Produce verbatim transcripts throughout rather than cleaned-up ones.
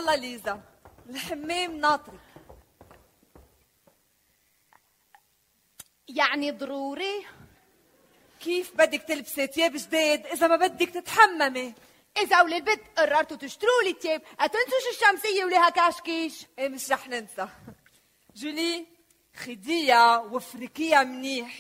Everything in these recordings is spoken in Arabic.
يلا ليزا، الحمام ناطرك. يعني ضروري؟ كيف بدك تلبسي تياب جديد إذا ما بدك تتحممي؟ إذا وللبت قررتوا تشتروا لي تياب أتنسوش الشمسية وليها كاشكيش. إيه مش رح ننسى. جولي خديها وفركيها منيح.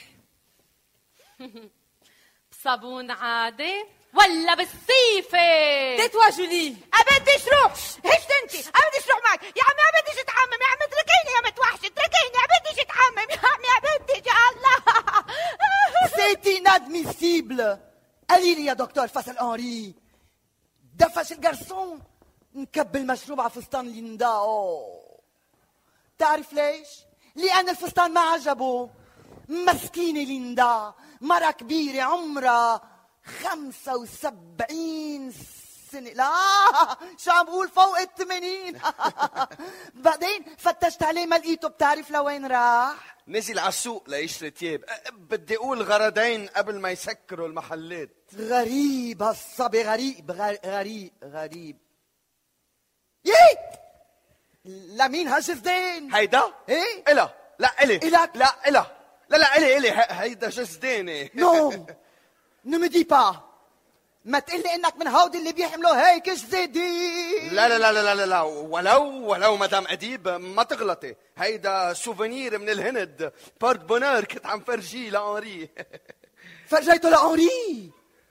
بصابون عادي ولا بالصيفة؟ تتوا جولي. أبديش روح. هشت انتي أبديش روح معك يا عمي، أبديش اتعمم يا عمي، اتركيني يا متوحشة، اتركيني، أبديش اتعمم يا عمي، أبديش يا الله. C'est inadmissible. قالي لي يا دكتور فصل أنري دفش الجرسون نكب المشروب على فستان ليندا. أوه. تعرف ليش؟ لأن الفستان ما عجبه. مسكينة ليندا، مرة كبيرة عمرها خمسة وسبعين سنة، لا شو عم بقول فوق الثمانين. بعدين فتشت عليه ما لقيته. بتعرف لوين راح؟ نزل على السوق ليشتري تياب. بدي اقول غرضين قبل ما يسكروا المحلات. غريب هالصبي، غريب غريب غريب. يي لمين هالجزدين؟ هيدا؟ ايه إلا لا إلي. إلك؟ لا إلا لا لا إلي إلي هيدا جزديني. نو نو مي دي با، ما تقلي انك من هودي اللي بيحملوا هيك جزدين. لا لا لا لا لا لا ولو ولو مدام أديب ما تغلطي، هيدا سوفينير من الهند، بارت بونور كنت عم فرجيه لأنري. فرجيته لأنري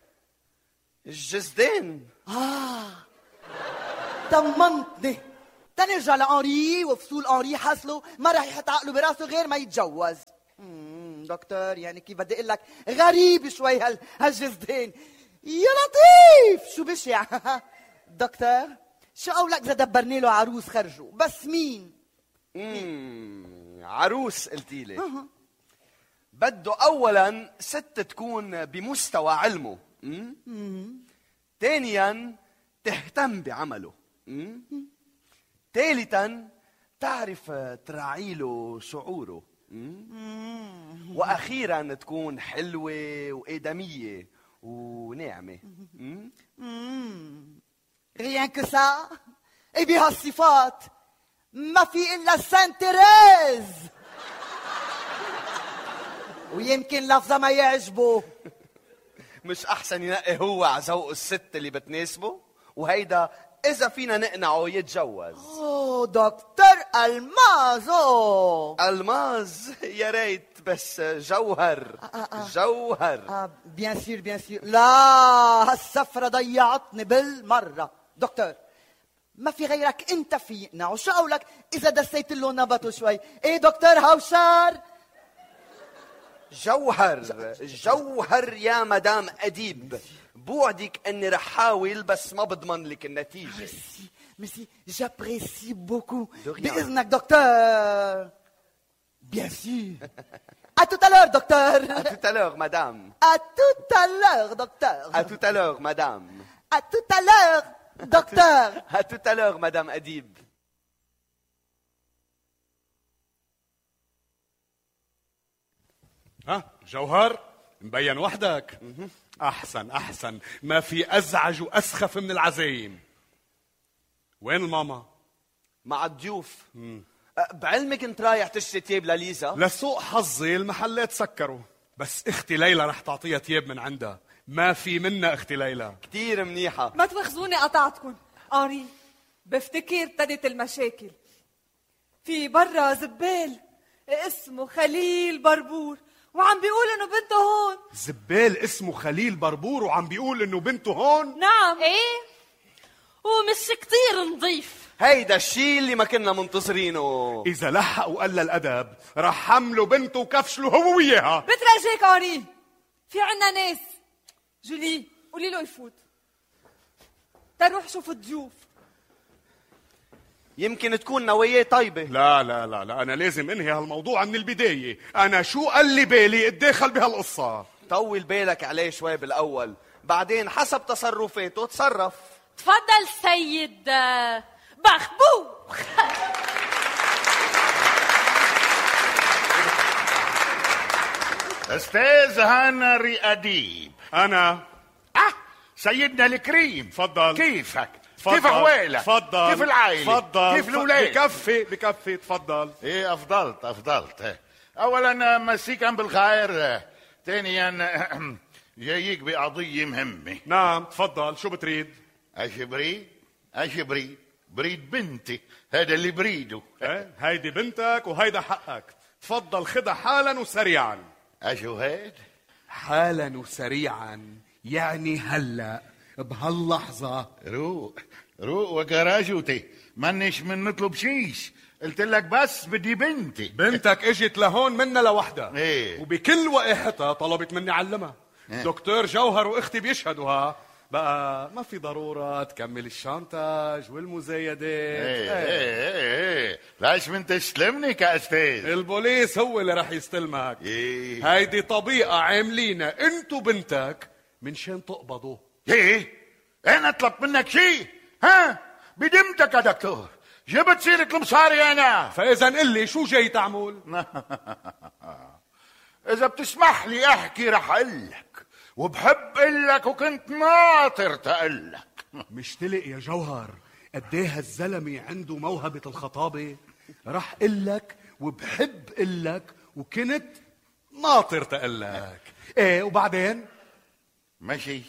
الجزدين. آه طمنتني. تنرجع لأنري وفصول أنري حصلوا ما راح يحط عقله براسه غير ما يتجوز. دكتور يعني كيف بدي اقول لك، غريب شوي هال هالجزدين. يا لطيف شو بشع. دكتور شو قولك اذا دبرني له عروس خرجوا؟ بس مين؟ امم عروس قلتي لي. أه. بده اولا ست تكون بمستوى علمه. امم ثانيا تهتم بعمله. امم ثالثا تعرف تراعي له شعوره. امم واخيرا تكون حلوه وادميه وناعمه. امم ريان كو سا. اي بهالصفات ما في الا سان تيريز. ويمكن لفظه ما يعجبه. مش احسن ينقي هو على ذوق الست اللي بتناسبه؟ وهيدا اذا فينا نقنعه يتجوز. اوه دكتور المازو. الماز يا ريت، بس جوهر. آه آه. جوهر. اه بيان سير بيان سير. لا هالسفره ضيعتني بالمره. دكتور ما في غيرك انت في يقنعه. شو قولك اذا دسيت له نبطه شوي؟ ايه دكتور هوشار؟ جوهر جوهر يا مدام أديب. بوعدك اني رح حاول بس ما بضمن لك النتيجه. ميرسي ميرسي جابريسي بوكو. باذنك دكتور. بيان سير. À tout à l'heure, docteur. À tout à l'heure, madame. À tout à l'heure, docteur. À tout à l'heure, madame. À tout à l'heure, docteur. À tout à l'heure, madame أديب. ها جوهر مبين وحدك. احسن احسن، ما في ازعج واسخف من العزايم. وين الماما؟ مع الضيوف. بعلمك انت رايح تشتري تياب لليزا؟ لسوء حظي المحلات سكروا، بس اختي ليلى رح تعطيها تياب من عندها. ما في منا اختي ليلى. كتير منيحة. ما تواخذوني قطعتكم. أنري بفتكر ابتدت المشاكل. في برا زبال اسمه خليل بربور وعم بيقول انه بنته هون. زبال اسمه خليل بربور وعم بيقول انه بنته هون؟ نعم. ايه ومش كتير نظيف. هيدا الشيء اللي ما كنا منتظرينه. اذا لحق وقال الادب رح حملوا بنته وكفشلوا هو وياها. بتراجيك أنري، في عنا ناس. جولي قولي له يفوت. تروح شوف الضيوف. يمكن تكون نواياه طيبة. لا لا لا لا أنا لازم انهي هالموضوع من البداية. أنا شو قال لي بالي اتدخل بهالقصة. طول بالك عليه شوي بالأول، بعدين حسب تصرفاته تصرف. تفضل سيد بخبوخ. أستاذ هنري أديب. أنا أه سيدنا الكريم. تفضل. كيفك؟ كيف احوالك؟ تفضل. كيف العائله؟ تفضل. كيف الاولاد؟ بكفي بكفي تفضل. ايه افضلت افضلت. اولا مسيكا بالخير، ثانيا جايك بقضيه مهمه. نعم تفضل، شو بتريد؟ اش بريد؟ اش بريد؟ بريد بنتي، هذا اللي بريده. ايه هيدي بنتك وهيدا حقك، تفضل خدها حالا وسريعا. اشو هيد؟ حالا وسريعا يعني هلا بهاللحظة. روق روق وكراجوتي، مانيش من نطلب شيش، قلت لك بس بدي بنتي. بنتك اجت لهون منا لوحدها، ايه وبكل وقاحتها طلبت مني علمها. إيه؟ دكتور جوهر واختي بيشهدوها، بقى ما في ضرورة تكمل الشانتاج والمزايدات. ايه ايه ايه ايه ليش من تستلمني كأستاذ؟ البوليس هو اللي رح يستلمك. ايه هيدي طبيعة عاملينها انتو بنتك من شان تقبضوا. ايه انا طلبت منك شيء؟ ها بدمتك يا دكتور، جبت سيرة المصاري انا. فاذا قل لي شو جاي تعمل؟ اذا بتسمح لي احكي رح اقلك، وبحب قلك وكنت ناطر تقلك. مشتلق يا جوهر قديه هالزلمة عنده موهبة الخطابة. رح قلك وبحب قلك وكنت ناطر تقلك. ايه وبعدين؟ ماشي.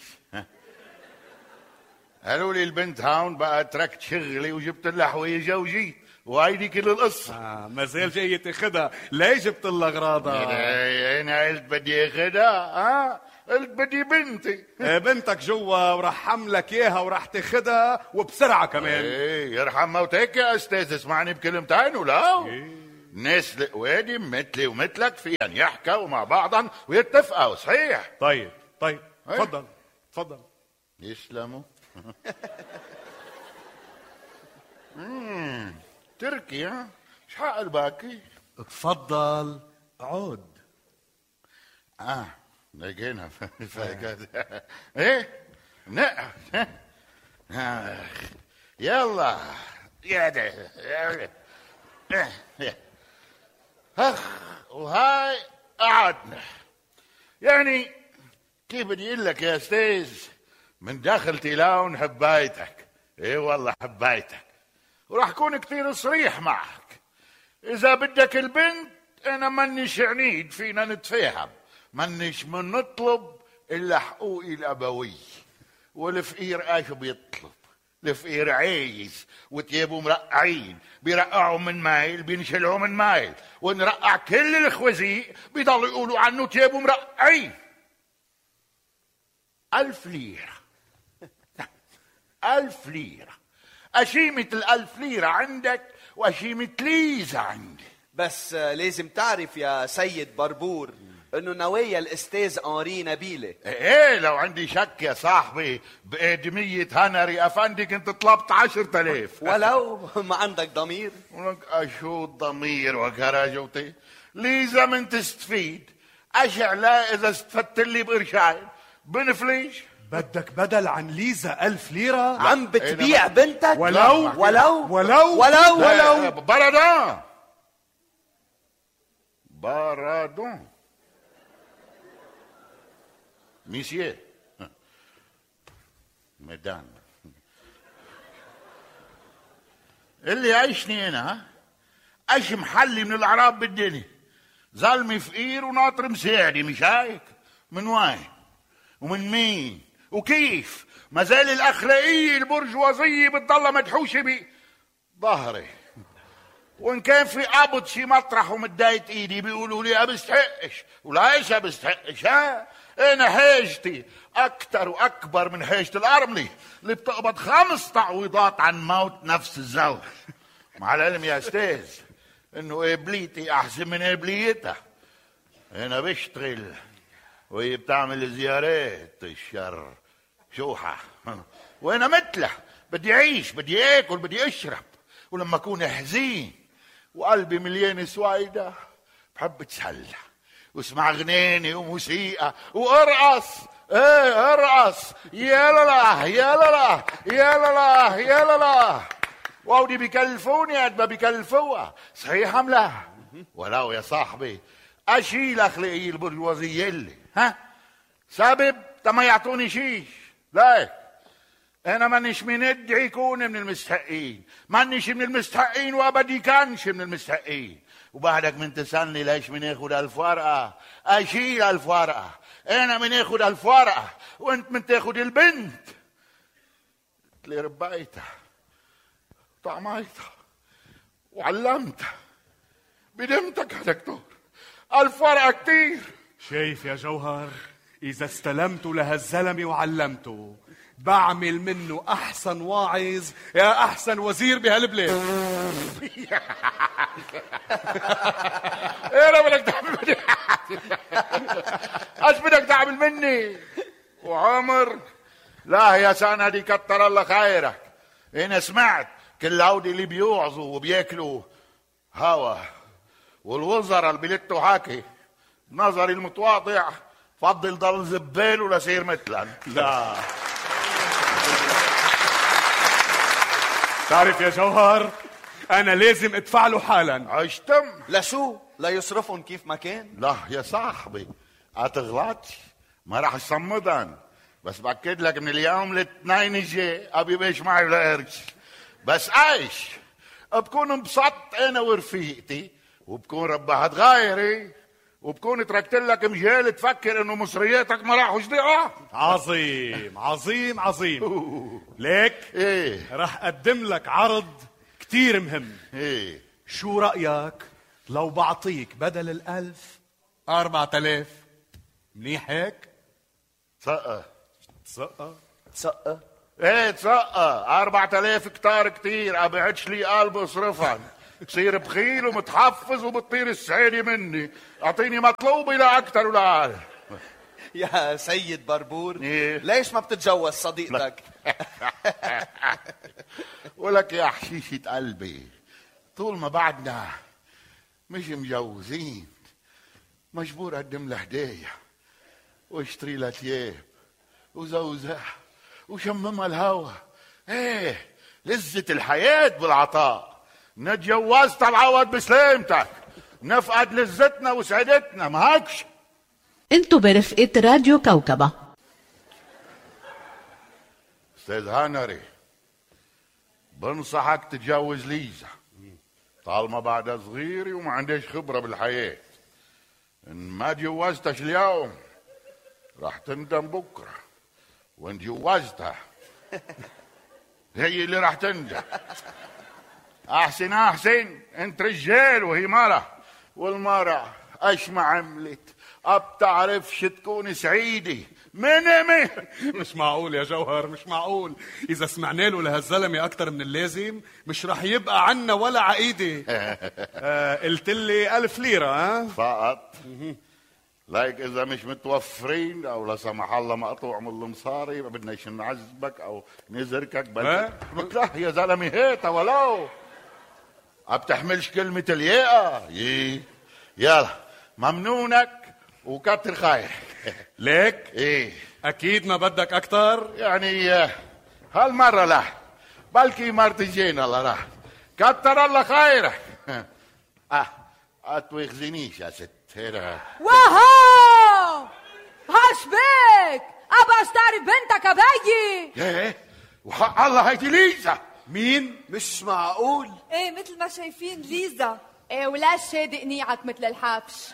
قالوا لي البنت هون بقى تركت شغلي وجبت لها حويجه وجيت، وهيدي كل القصه. آه ما زال جاي تاخدها، ليه جبت لها اغراضها؟ انا قلت بدي اخدها، ها قلت بدي بنتي. إيه بنتك جوا ورح حملك اياها ورح تاخدها وبسرعه كمان. ايه يرحم موتك يا استاذ، اسمعني بكلمتين ولا إيه؟ ناس القوادم مثلي ومثلك فيهم يحكوا مع بعضهم ويتفقوا، صحيح؟ طيب طيب إيه؟ تفضل تفضل. يسلموا. امم تركي، ها ايش حق الباقي؟ تفضل عود. اه لقينا. ايه نقع. آه. يلا يا ده اخ وهاي قعدنا. يعني كيف بدي اقول لك يا استاذ، من دخلتي لون حبيتك. ايه والله حبيتك، وراح كون كثير صريح معك. اذا بدك البنت انا مانيش عنيد، فينا نتفاهم، مانيش من نطلب الا حقوقي الابوي. والفقير ايش بيطلب؟ الفقير عايز وتيابه مرقعين، بيرقعوا من مايل بينشلوا من مايل، ونرقع كل الخوازيق بيضلوا يقولوا عنه تيابه مرقعين. ألف ليرة. ألف ليرة، أشيمة الألف ليرة عندك وأشيمة ليزة عندي. بس لازم تعرف يا سيد بربور انه نوايا الاستاذ انري نبيله. ايه لو عندي شك يا صاحبي بآدمية هنري افندي كنت طلبت عشرة آلاف. ولو ما عندك ضمير. ولك اشو الضمير وكراجوتي؟ ليزا من تستفيد؟ اشع لا اذا استفدت لي بقرشين بنفليش. بدك بدل عن ليزا ألف ليرة؟ عم بتبيع بنتك؟ ولو ولو ولو ولو ولو بردون بردون ميسيه مدام اللي عيشني هنا ايش محلي من الاعراب بالدنيا، ظلمي فقير وناطر مساعدي، مش هيك؟ من وين ومن مين وكيف؟ ما زال الاخلاقيه البرجوازيه بتضلها مدحوشه بظهري، وان كان في قبض شي مطرح ومدايت ايدي بيقولوا لي ابستحقش، ولا ايش ابستحقش؟ ها انا حاجتي اكتر واكبر من حاجه الارملي اللي بتقبض خمس تعويضات عن موت نفس الزوج. مع العلم يا استاذ انه قبليتي احسن من قبليتها. انا بشتغل وهي بتعمل زيارات الشر شوحه، وانا مثله بدي اعيش، بدي اكل، بدي اشرب، ولما اكون حزين وقلبي مليان سويدة بحب اتسلى واسمع اغناني وموسيقى وارقص. ايه ارقص يا لا يا لا يا لا يا لا. واودي بيكلفوني قد ما بيكلفوها، صحيح ام لا؟ ولو يا صاحبي اشيل اخلاقي البرجوازيه اللي ها سبب تما يعطوني شيش. لا انا مانيش من ادعي يكون من المستحقين، مانيش من المستحقين وابدي كانش من المستحقين. وبعدك من تسألني ليش من ياخد الف ورقة؟ اشيل الف ورقة. انا من ياخد الف ورقة وانت من تاخد البنت اللي ربيتها طعميتها وعلمتها بدمتك يا دكتور. الف ورقة كتير. شايف يا جوهر، اذا استلمته لهالزلمه وعلمته بعمل منه احسن واعظ يا احسن وزير بهالبلاد. ايه بدك تعمل مني؟ ايش بدك تعمل مني؟ وعمر لا يا سندي كتر الله خيرك. انا سمعت كل هودي اللي بيوعظوا وبياكلوا هوا والوزراء اللي بيلتوا حكي. نظري المتواضع فضل ضل زبال ولا سير مثلا. لا تعرف يا جوهر، انا لازم ادفع له حالا. عشتم لشو؟ لا يصرفهم كيف ما كان؟ لا يا صاحبي اتغلطش، ما راح اصمدن، بس باكد لك من اليوم الاثنين الجاي ابي بيش معي ولا قرش. بس ايش بكون انبسطت انا ورفيقتي، وبكون ربحت غيري، وبكون تركت لك مجال تفكر انه مصرياتك ما راحوش ضيعوا. عظيم عظيم عظيم. ليك ايه راح اقدم لك عرض كتير مهم. ايه شو رأيك لو بعطيك بدل الألف أربعة آلاف؟ منيح هيك؟ تسقى تسقى تسقى؟ ايه تسقى. أربعة آلاف كتار كتير، ابعدش لي قلب اصرفن. بصير بخيل ومتحفظ وبتطير السعيدة مني. اعطيني مطلوبي لا اكتر ولا اقل. يا سيد بربور، إيه؟ ليش ما بتتجوز صديقتك؟ ولك يا حشيشة قلبي، طول ما بعدنا مش مجوزين مجبور اقدم له هدايا واشتري له ثياب وزوزها وشممها الهوا. ايه لذة الحياة بالعطاء. نتجوزت العوض بسلامتك، نفقد لذتنا وسعادتنا، ما هيكش؟ انتوا برفقة راديو كوكبة. استاذ هنري، بنصحك تتجوز ليزا طالما بعدها صغيري وما عندهاش خبرة بالحياة. ان ما تجوزتش اليوم راح تندم بكرة، وان جوزتها هي اللي راح تندم. احسن احسن، انت رجال وهي مرة، والمرة ايش ما عملت ابتعرفش تكون سعيدة منمي. مش معقول يا جوهر، مش معقول. إذا سمعنا له لهالزلمة أكتر من اللازم مش رح يبقى عنا ولا عقيدة. آه قلت لي ألف ليرة ها؟ فقط. لايك إذا مش متوفرين أو لا سمح الله مقطوع من المصاري ما بدناش نعذبك أو نزركك. بل لا يا زلمة هيتا ولو بتحملش كلمة الياقة. يلا ممنونك وكتر خير. ليك ايه أكيد ما بدك أكتر؟ يعني هالمرة لا، بلكي مرة الجاية الله راح. كتر الله خيرك. اه اتوخزنيش يا ست. واو هاشبك ابى اشتري بنتك ابيي. ايه وحق الله هيدي ليزا. مين؟ مش معقول. ايه مثل ما شايفين ليزا. ايه ولا شادق نيعك مثل الحبش.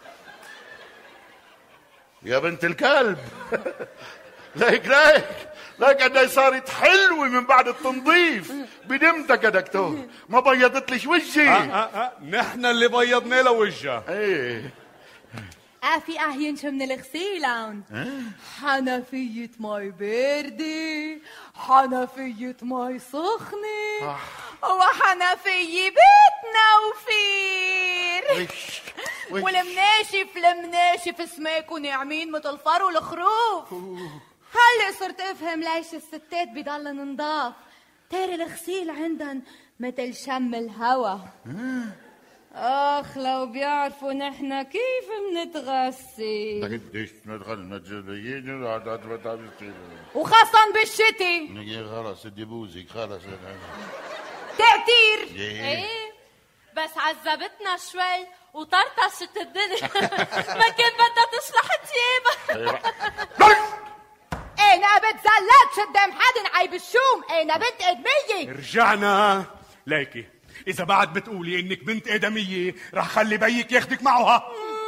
يا بنت الكلب. ليك ليك ليك قد صارت حلوة من بعد التنظيف بدمتك يا دكتور، ما بيضتليش وجهي. آه آه آه. نحن اللي بيضنا له وجهه. ايه اه في اهينش من الغسيلة. حنفية مي باردة، حنفية مي سخنة، وحنفية بيتنا وفير. وش وش والمناشف المناشف سماكوا ناعمين مثل فرو الخروف. هلا صرت افهم ليش الستات بيضلن نضاف. تاري الغسيل عندن مثل شم الهوا. اخ لو بيعرفوا نحن كيف منتغسل. قديش ندخل مجليين وخاصة بالشتي. خلص ادي بوزك خلص. تعتير. ايه بس عذبتنا شوي وطرطشت الدنيا. ما كان بدها تشلح ثيابها. انا بتزلتش قدام حد عيب رجعنا. ليكي إذا بعد بتقولي إنك بنت آدمية رح خلي بيك ياخدك معها.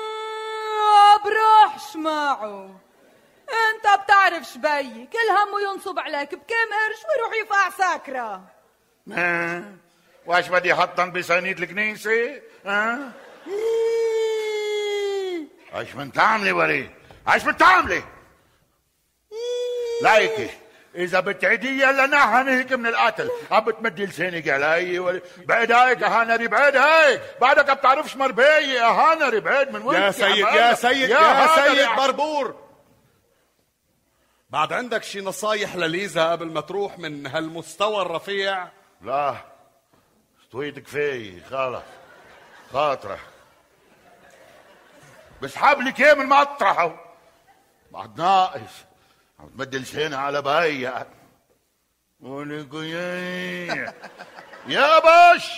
بروحش معه، انت بتعرف شبي كل همه ينصب عليك بكم قرش ويروح يفقع ساكرة. ها واش بدي احطن بصينية الكنيسة؟ ها ايش من تعملي ولي؟ ايش من تعملي؟ لايكي اذا بتعدي لنا هنهك من القتل، عم بتمدي لسانك علي ولي. بعد هيك يا هنري، بعد هيك، بعدك بتعرفش مربية يا هنري، بعد من وين يا سيد يا سيد يا, يا سيد بربور، بعد عندك شي نصايح لليزا قبل ما تروح من هالمستوى الرفيع؟ لا استويت كفاية خلص خاطرة، بسحب لك ايه من مطرحه بعد ناقص عم تمد لسانها على بيا. ولكو يا يا باش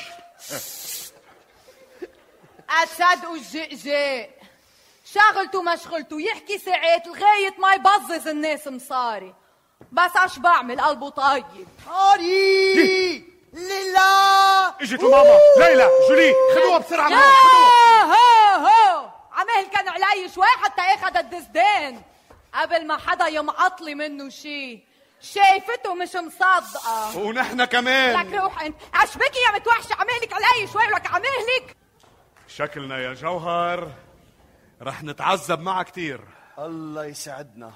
اتصدقوا الجئجاء شغلته مشغلته يحكي ساعات لغاية ما يبزز الناس مصاري، بس اش بعمل قلبه طيب. هاري ليلى اجت ماما. ليلى جولي خذوها بسرعة معه. هو هو هو عمال كان علي شوي حتى اخذ الدزدان قبل ما حدا يمعطلي منه شي. شايفته مش مصدقة ونحن كمان. لك روح انت عشبكي يا متوحشة، عمالك علي شوي ولك عمالك. شكلنا يا جوهر رح نتعذب معها كتير. الله يسعدنا.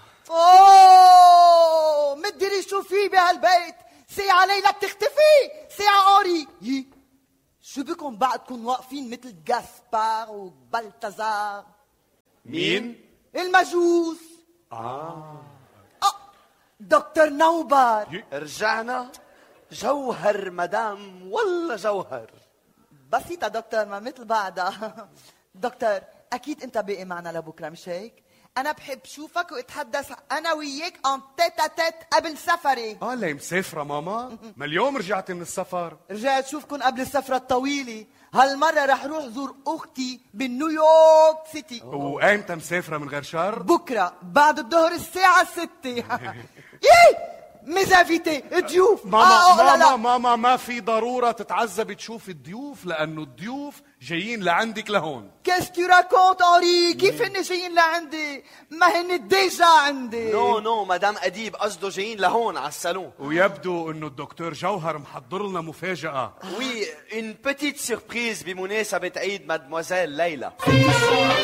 اوه مدري شو في بهالبيت، ساعة ليلى بتختفي، ساعة قاري. يي شو بكم بعدكم واقفين مثل جاسبار وبلتزار؟ مين؟ المجوس. آه. آه. دكتور نوبر. رجعنا. جوهر مدام والله جوهر. بسيطة دكتور، ما مثل بعدها. دكتور أكيد أنت باقي معنا لبكرة مش هيك؟ أنا بحب شوفك واتحدث أنا وياك أن تيتا تيت قبل سفري. اه ليه مسافرة ماما؟ ما اليوم رجعت من السفر. رجعت شوفكن قبل السفرة الطويلة، هالمرة رح روح زور أختي بنيويورك سيتي. وأيمتى مسافرة من غير شر؟ بكرة بعد الظهر الساعة ستة. يي ميزافيتي ضيوف. ماما آه ماما لا لا. ماما ما في ضرورة تتعذبي تشوفي الضيوف لأنه الضيوف جايين لعندك لهون. كيس تو راكونت أوري؟ كيف هن جايين لعندي؟ ما هن ديجا عندي. نو نو مدام أديب قصده جايين لهون على الصالون. ويبدو انه الدكتور جوهر محضر لنا مفاجأة. وي ان بتيت سيربريز بمناسبة عيد مادموزيل ليلى.